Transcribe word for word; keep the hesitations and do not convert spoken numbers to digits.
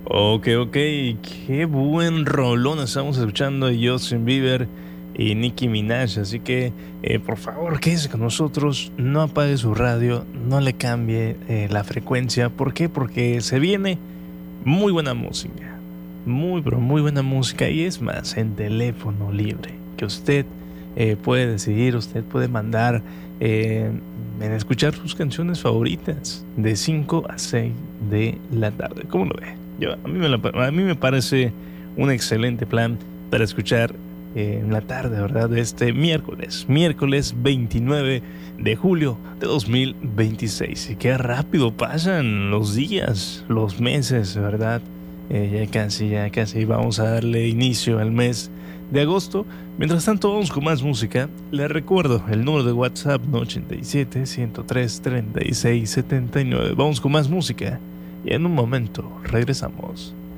Ok, ok, qué buen rolón estamos escuchando de Justin Bieber y Nicki Minaj. Así que, eh, por favor, quédese con nosotros, no apague su radio, no le cambie eh, la frecuencia. ¿Por qué? Porque se viene muy buena música, muy, pero muy buena música. Y es más, en teléfono libre, que usted eh, puede decidir, usted puede mandar eh, en escuchar sus canciones favoritas de cinco a seis de la tarde. ¿Cómo lo ve? Yo, a, mí me la- a mí me parece un excelente plan para escuchar eh, en la tarde, ¿verdad? De este miércoles, miércoles veintinueve de julio de dos mil veintiséis. Y qué rápido pasan los días, los meses, ¿verdad? Eh, ya casi, ya casi vamos a darle inicio al mes de agosto. Mientras tanto, vamos con más música. Les recuerdo el número de WhatsApp, ¿no? ochenta y siete, ciento tres, treinta y seis, setenta y nueve. Vamos con más música y en un momento regresamos.